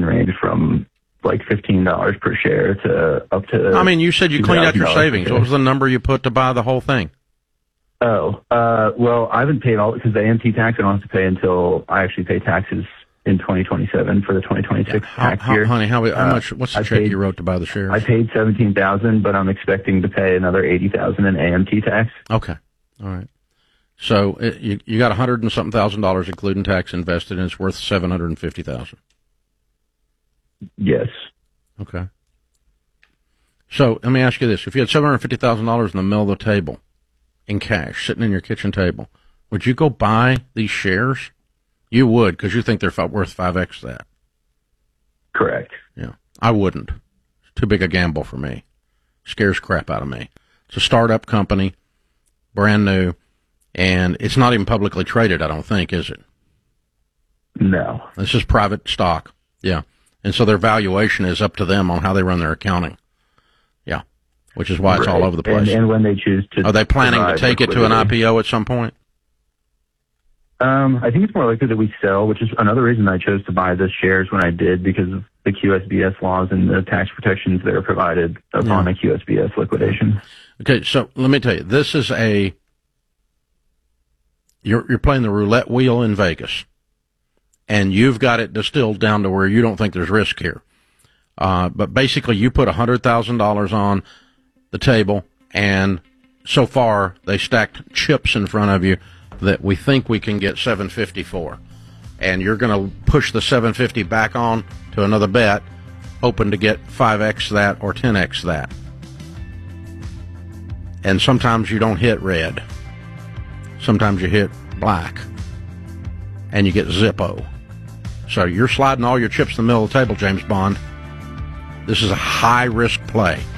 range from like $15 per share to up to. I mean, you said you cleaned out your savings. What was the number you put to buy the whole thing? Oh, well, I haven't paid all because the AMT tax I don't have to pay until I actually pay taxes in 2027 for the 2026 tax year. Honey, how much? What's the check you wrote to buy the shares? I paid $17,000, but I'm expecting to pay another $80,000 in AMT tax. Okay, all right. So you got $100 and something thousand, including tax, invested, and it's worth $750,000. Yes. Okay. So let me ask you this: if you had $750,000 in the middle of the table, in cash, sitting in your kitchen table, would you go buy these shares? You would, because you think they're worth 5x that. Correct. Yeah, I wouldn't. It's too big a gamble for me. Scares crap out of me. It's a startup company, brand new, and it's not even publicly traded, I don't think, is it? No. This is private stock. Yeah. And so their valuation is up to them on how they run their accounting. Yeah. Which is why it's all over the place. And when they choose to... Are they planning to take it to an IPO at some point? I think it's more likely that we sell, which is another reason I chose to buy the shares when I did, because of the QSBS laws and the tax protections that are provided upon a QSBS liquidation. Okay, so let me tell you, this is you're playing the roulette wheel in Vegas, and you've got it distilled down to where you don't think there's risk here. But basically, you put $100,000 on the table, and so far they stacked chips in front of you that we think we can get $750 for, and you're going to push the $750 back on to another bet, hoping to get 5x that or 10x that. And sometimes you don't hit red, sometimes you hit black, and you get Zippo. So you're sliding all your chips in the middle of the table, James Bond. This is a high risk play.